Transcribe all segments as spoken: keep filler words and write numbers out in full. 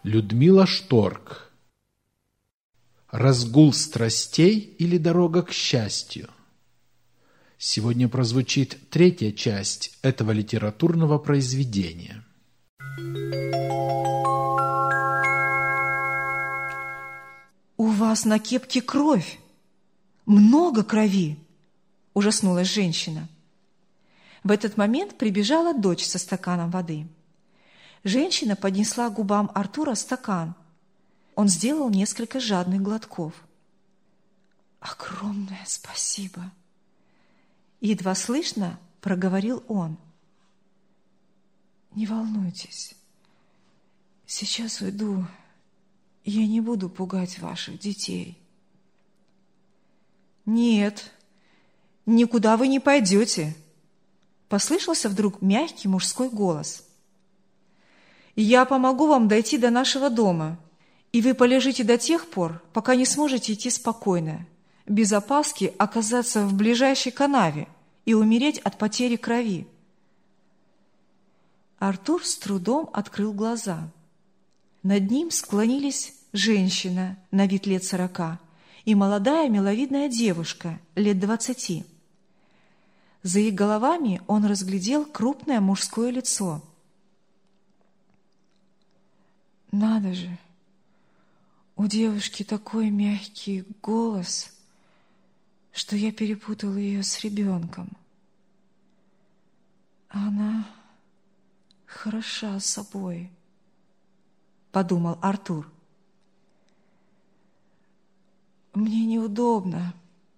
Людмила Шторк. Разгул страстей или дорога к счастью? Сегодня прозвучит третья часть этого литературного произведения. «У вас на кепке кровь! Много крови!» – ужаснулась женщина. В этот момент прибежала дочь со стаканом воды. Женщина поднесла к губам Артура стакан. Он сделал несколько жадных глотков. «Огромное спасибо!» Едва слышно проговорил он. «Не волнуйтесь, сейчас уйду, я не буду пугать ваших детей». «Нет, никуда вы не пойдете», – послышался вдруг мягкий мужской голос. «Я помогу вам дойти до нашего дома, и вы полежите до тех пор, пока не сможете идти спокойно, без опаски оказаться в ближайшей канаве и умереть от потери крови». Артур с трудом открыл глаза. Над ним склонились женщина на вид лет сорока и молодая миловидная девушка лет двадцати. За их головами он разглядел крупное мужское лицо. «Надо же! У девушки такой мягкий голос, что я перепутал ее с ребенком. Она хороша собой», — подумал Артур. «Мне неудобно,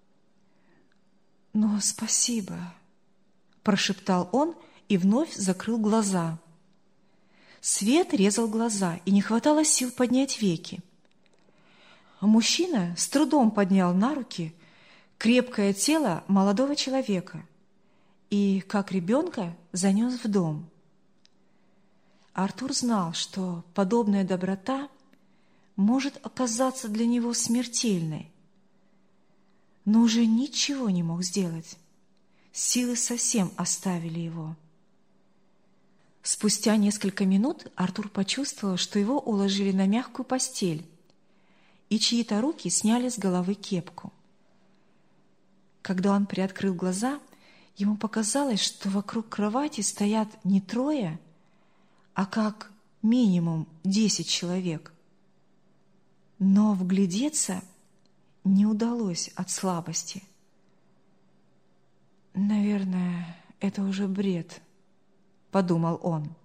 но спасибо», — прошептал он и вновь закрыл глаза. Свет резал глаза, и не хватало сил поднять веки. Мужчина с трудом поднял на руки крепкое тело молодого человека и, как ребенка, занес в дом. Артур знал, что подобная доброта может оказаться для него смертельной, но уже ничего не мог сделать. Силы совсем оставили его. Спустя несколько минут Артур почувствовал, что его уложили на мягкую постель, и чьи-то руки сняли с головы кепку. Когда он приоткрыл глаза, ему показалось, что вокруг кровати стоят не трое, а как минимум десять человек. Но вглядеться не удалось от слабости. «Наверное, это уже бред», — подумал он.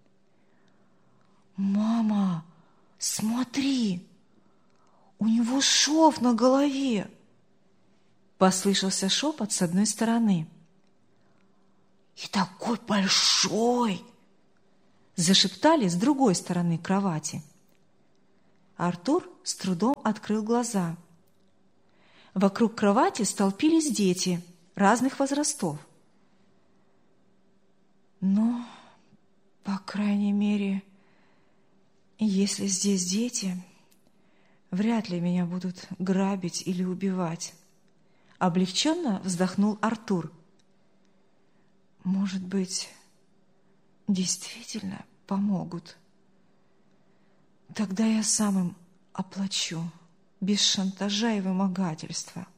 «Мама, смотри! У него шов на голове!» Послышался шепот с одной стороны. «И такой большой!» Зашептали с другой стороны кровати. Артур с трудом открыл глаза. Вокруг кровати столпились дети разных возрастов. «Ну, по крайней мере, если здесь дети, вряд ли меня будут грабить или убивать», — облегченно вздохнул Артур. «Может быть, действительно помогут? Тогда я сам им оплачу, без шантажа и вымогательства».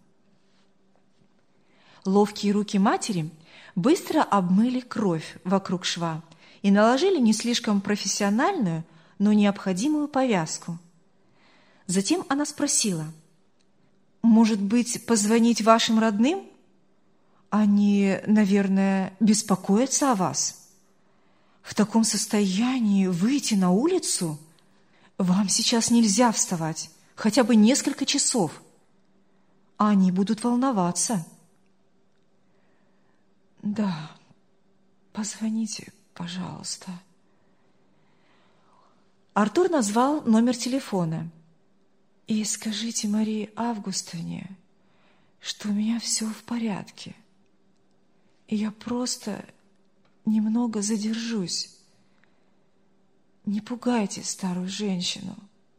Ловкие руки матери быстро обмыли кровь вокруг шва и наложили не слишком профессиональную, но необходимую повязку. Затем она спросила: «Может быть, позвонить вашим родным? Они, наверное, беспокоятся о вас. В таком состоянии выйти на улицу? Вам сейчас нельзя вставать, хотя бы несколько часов. А они будут волноваться». «Да, позвоните, пожалуйста». Артур назвал номер телефона. «И скажите Марии Августовне, что у меня все в порядке. И я просто немного задержусь. Не пугайте старую женщину».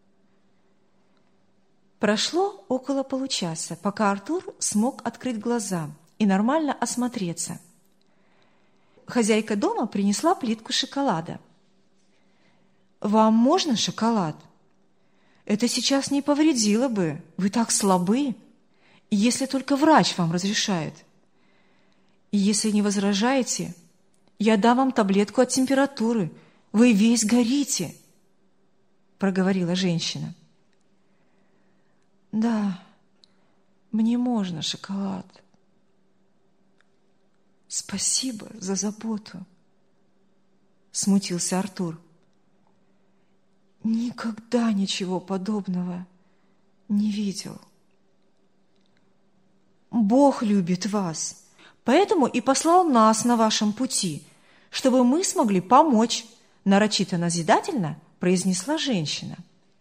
Прошло около получаса, пока Артур смог открыть глаза и нормально осмотреться. Хозяйка дома принесла плитку шоколада. вам можно шоколад? Это сейчас не повредило бы, вы так слабы, если только врач вам разрешает. Если не возражаете, я дам вам таблетку от температуры, вы весь горите, проговорила женщина. Да, мне можно шоколад. Спасибо за заботу, смутился Артур. Никогда ничего подобного не видел. Бог любит вас, поэтому и послал нас на вашем пути, чтобы мы смогли помочь, нарочито назидательно произнесла женщина.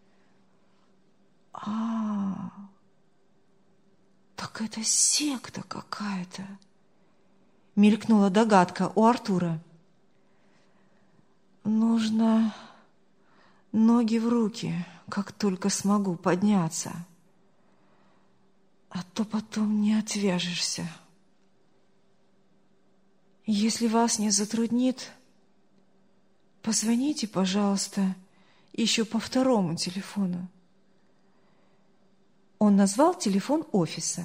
А, так это секта какая-то, мелькнула догадка у Артура. Нужно ноги в руки, как только смогу подняться, а то потом не отвяжешься. Если вас не затруднит, позвоните, пожалуйста, еще по второму телефону. Он назвал телефон офиса.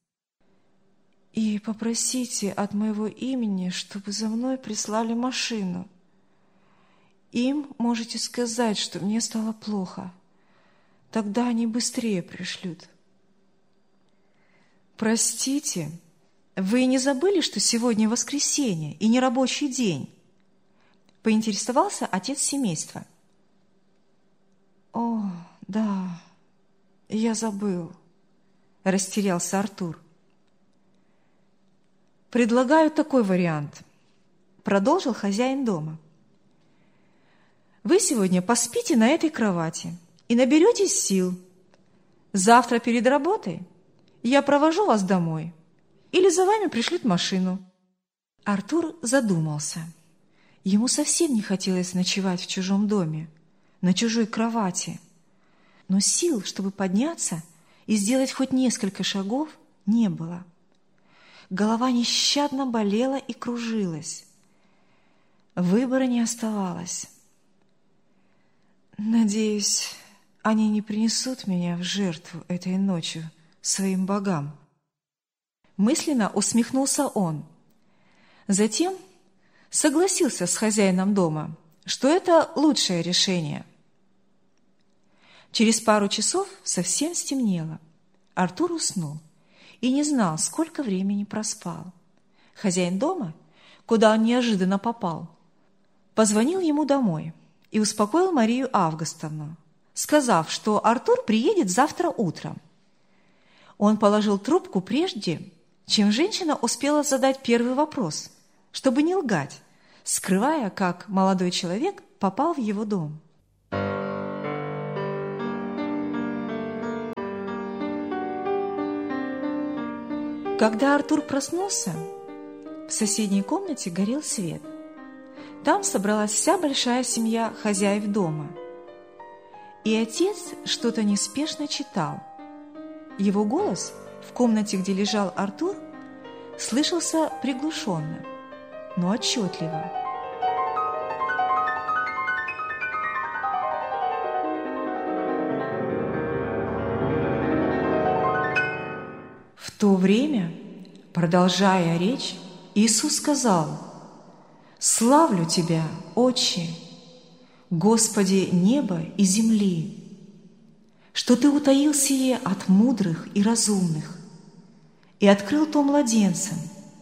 И попросите от моего имени, чтобы за мной прислали машину. Им можете сказать, что мне стало плохо. Тогда они быстрее пришлют. Простите, вы не забыли, что сегодня воскресенье и не рабочий день? Поинтересовался отец семейства. О, да, я забыл, растерялся Артур. Предлагаю такой вариант, продолжил хозяин дома. Вы сегодня поспите на этой кровати и наберетесь сил. Завтра перед работой я провожу вас домой или за вами пришлют машину. Артур задумался. Ему совсем не хотелось ночевать в чужом доме, на чужой кровати. Но сил, чтобы подняться и сделать хоть несколько шагов, не было. Голова нещадно болела и кружилась. Выбора не оставалось. Надеюсь, они не принесут меня в жертву этой ночью своим богам. Мысленно усмехнулся он. Затем согласился с хозяином дома, что это лучшее решение. Через пару часов совсем стемнело. Артур уснул и не знал, сколько времени проспал. Хозяин дома, куда он неожиданно попал, позвонил ему домой и успокоил Марию Августовну, сказав, что Артур приедет завтра утром. Он положил трубку прежде, чем женщина успела задать первый вопрос, чтобы не лгать, скрывая, как молодой человек попал в его дом. Когда Артур проснулся, в соседней комнате горел свет. Там собралась вся большая семья хозяев дома. И отец что-то неспешно читал. Его голос в комнате, где лежал Артур, слышался приглушенно, но отчетливо. В то время, продолжая речь, Иисус сказал: «Славлю Тебя, Отче, Господи неба и земли, что Ты утаил сие от мудрых и разумных и открыл то младенцам.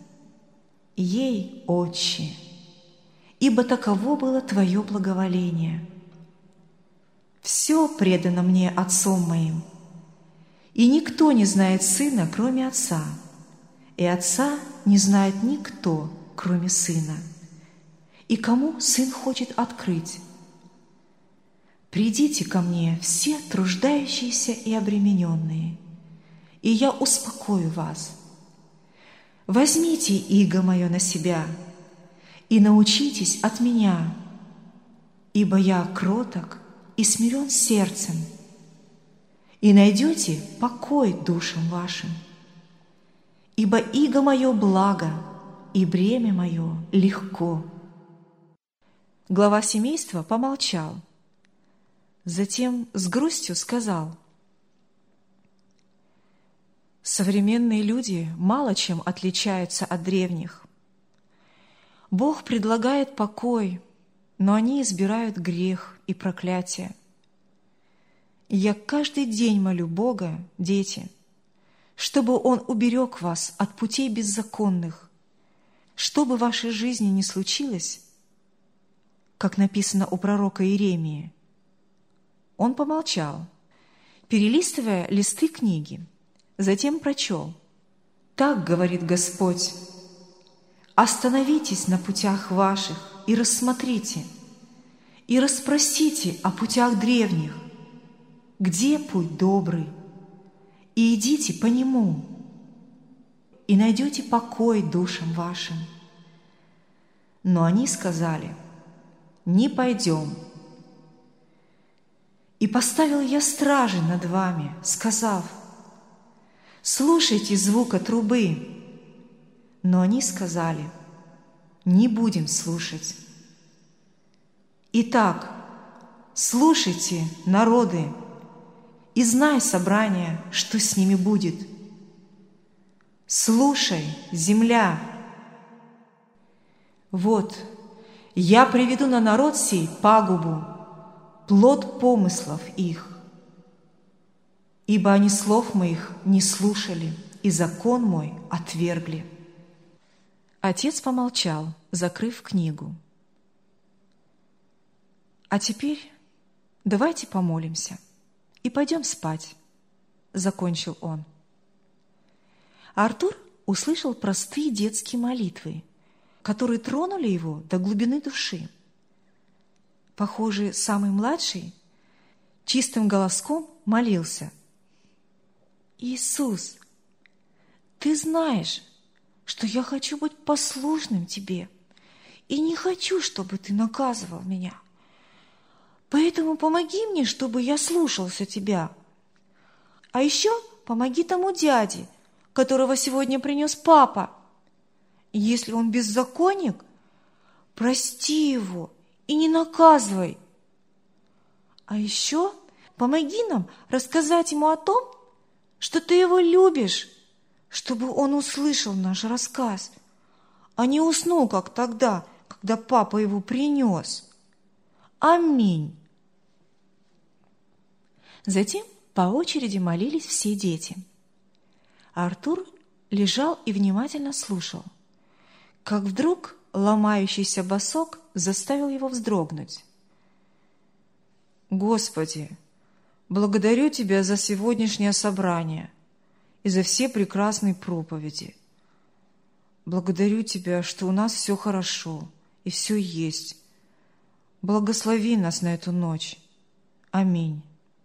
Ей, Отче, ибо таково было Твое благоволение. Все предано мне Отцом моим, и никто не знает Сына, кроме Отца, и Отца не знает никто, кроме Сына, и кому Сын хочет открыть. Придите ко мне, все труждающиеся и обремененные, и я успокою вас. Возьмите иго мое на себя и научитесь от меня, ибо я кроток и смирен сердцем, и найдете покой душам вашим. Ибо иго мое благо, и бремя мое легко». Глава семейства помолчал, Затем с грустью сказал: современные люди мало чем отличаются от древних. Бог предлагает покой, но они избирают грех и проклятие. Я каждый день молю Бога, дети, чтобы Он уберег вас от путей беззаконных, что бы в вашей жизни ни случилось, как написано у пророка Иеремии. Он помолчал, перелистывая листы книги, затем прочел: «Так говорит Господь, остановитесь на путях ваших и рассмотрите, и расспросите о путях древних, где путь добрый, и идите по нему, и найдете покой душам вашим». Но они сказали: «Не пойдем». И поставил я стражи над вами, сказав: слушайте звука трубы. Но они сказали: не будем слушать. Итак, слушайте, народы, и знай, собрание, что с ними будет. Слушай, земля. Вот, я приведу на народ сей пагубу, плод помыслов их, ибо они слов моих не слушали, и закон мой отвергли». Отец помолчал, закрыв книгу. «А теперь давайте помолимся и пойдем спать», — закончил он. Артур услышал простые детские молитвы, которые тронули его до глубины души. Похоже, самый младший чистым голоском молился: «Иисус, Ты знаешь, что я хочу быть послушным Тебе и не хочу, чтобы Ты наказывал меня. Поэтому помоги мне, чтобы я слушался Тебя. А еще помоги тому дяде, которого сегодня принес папа. Если он беззаконник, прости его и не наказывай. А еще помоги нам рассказать ему о том, что Ты его любишь, чтобы он услышал наш рассказ, а не уснул, как тогда, когда папа его принес. Аминь». Затем по очереди молились все дети. Артур лежал и внимательно слушал, как вдруг ломающийся босок заставил его вздрогнуть. «Господи, благодарю Тебя за сегодняшнее собрание и за все прекрасные проповеди. Благодарю Тебя, что у нас все хорошо и все есть. Благослови нас на эту ночь. Аминь».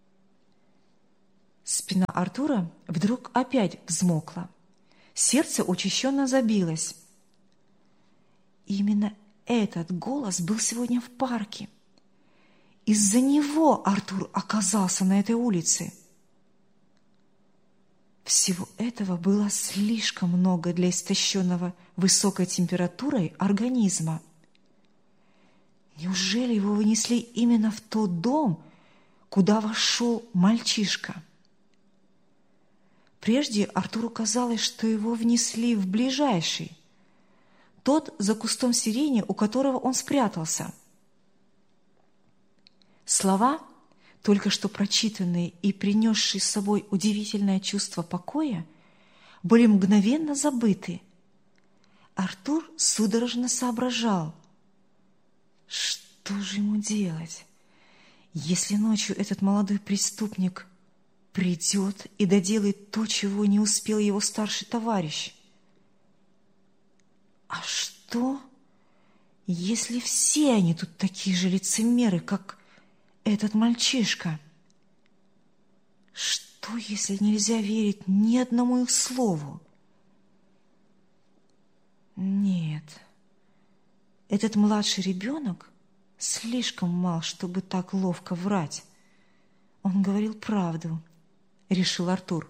Спина Артура вдруг опять взмокла. Сердце учащенно забилось. Именно этот голос был сегодня в парке. Из-за него Артур оказался на этой улице. Всего этого было слишком много для истощенного высокой температурой организма. Неужели его вынесли именно в тот дом, куда вошел мальчишка? Прежде Артуру казалось, что его внесли в ближайший, тот за кустом сирени, у которого он спрятался. Слова, только что прочитанные и принесшие с собой удивительное чувство покоя, были мгновенно забыты. Артур судорожно соображал, что же ему делать, если ночью этот молодой преступник придет и доделает то, чего не успел его старший товарищ. А что, если все они тут такие же лицемеры, как этот мальчишка? Что, если нельзя верить ни одному их слову? Нет, этот младший ребенок слишком мал, чтобы так ловко врать. Он говорил правду, решил Артур.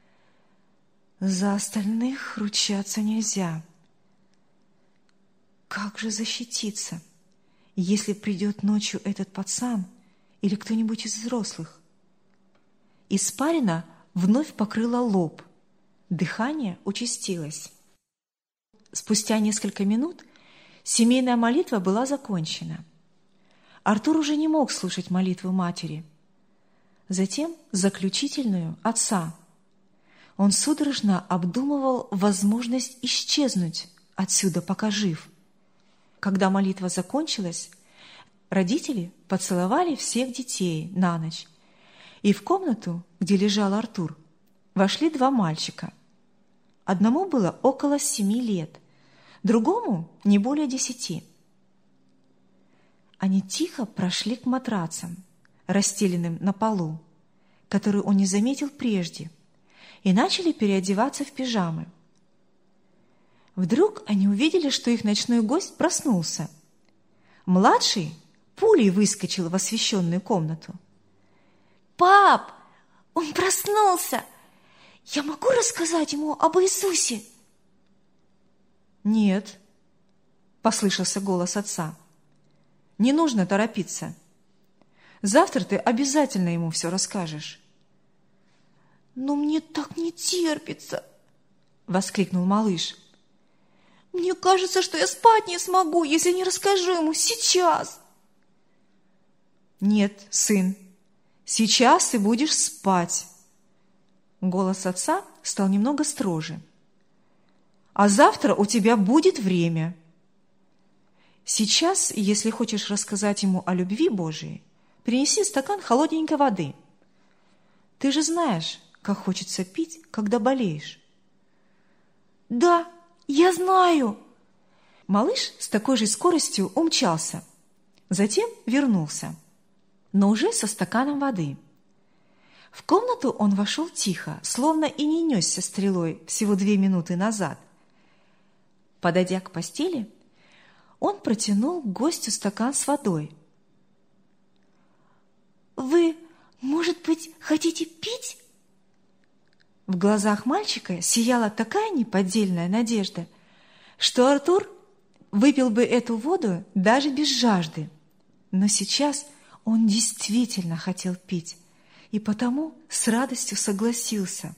За остальных ручаться нельзя. Как же защититься, если придет ночью этот пацан или кто-нибудь из взрослых. Испарина вновь покрыла лоб. Дыхание участилось. Спустя несколько минут семейная молитва была закончена. Артур уже не мог слушать молитву матери. Затем заключительную отца. Он судорожно обдумывал возможность исчезнуть отсюда, пока жив. Когда молитва закончилась, родители поцеловали всех детей на ночь, и в комнату, где лежал Артур, вошли два мальчика. Одному было около семи лет, другому не более десяти. Они тихо прошли к матрацам, расстеленным на полу, который он не заметил прежде, и начали переодеваться в пижамы. Вдруг они увидели, что их ночной гость проснулся. Младший пулей выскочил в освещенную комнату. «Пап, он проснулся! Я могу рассказать ему об Иисусе?» «Нет», — послышался голос отца. «Не нужно торопиться. Завтра ты обязательно ему все расскажешь». «Но мне так не терпится!» — воскликнул малыш. «Мне кажется, что я спать не смогу, если не расскажу ему сейчас!» «Нет, сын, сейчас ты будешь спать!» Голос отца стал немного строже. «А завтра у тебя будет время. Сейчас, если хочешь рассказать ему о любви Божией, принеси стакан холодненькой воды. Ты же знаешь, как хочется пить, когда болеешь». «Да, я знаю!» Малыш с такой же скоростью умчался, затем вернулся, но уже со стаканом воды. В комнату он вошел тихо, словно и не несся стрелой всего две минуты назад. Подойдя к постели, он протянул гостю стакан с водой. «Вы, может быть, хотите пить?» В глазах мальчика сияла такая неподдельная надежда, что Артур выпил бы эту воду даже без жажды. Но сейчас он действительно хотел пить, и потому с радостью согласился.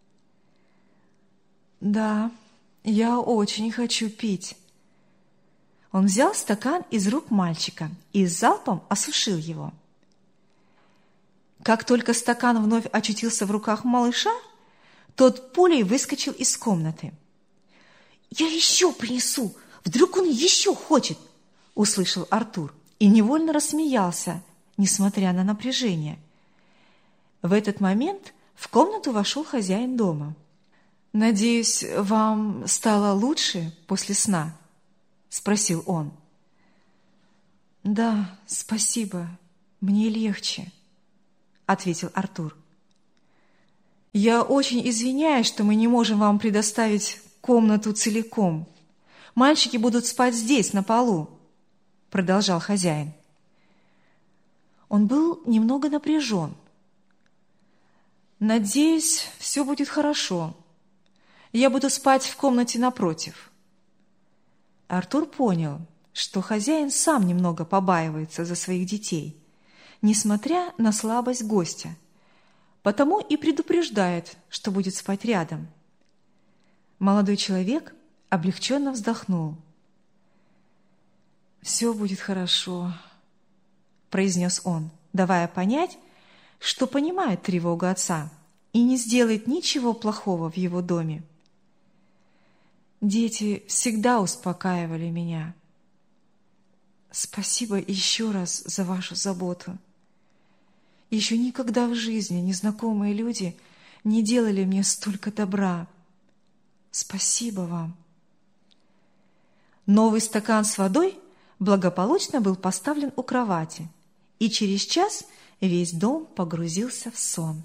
«Да, я очень хочу пить». Он взял стакан из рук мальчика и залпом осушил его. Как только стакан вновь очутился в руках малыша, тот пулей выскочил из комнаты. «Я еще принесу! Вдруг он еще хочет!» — услышал Артур и невольно рассмеялся, несмотря на напряжение. В этот момент в комнату вошел хозяин дома. «Надеюсь, вам стало лучше после сна?» — спросил он. «Да, спасибо, мне легче», — ответил Артур. «Я очень извиняюсь, что мы не можем вам предоставить комнату целиком. Мальчики будут спать здесь, на полу», — продолжал хозяин. Он был немного напряжен. «Надеюсь, все будет хорошо. Я буду спать в комнате напротив». Артур понял, что хозяин сам немного побаивается за своих детей, несмотря на слабость гостя, потому и предупреждает, что будет спать рядом. Молодой человек облегченно вздохнул. «Все будет хорошо», — произнес он, давая понять, что понимает тревогу отца и не сделает ничего плохого в его доме. «Дети всегда успокаивали меня. Спасибо еще раз за вашу заботу. Еще никогда в жизни незнакомые люди не делали мне столько добра. Спасибо вам». Новый стакан с водой благополучно был поставлен у кровати, и через час весь дом погрузился в сон.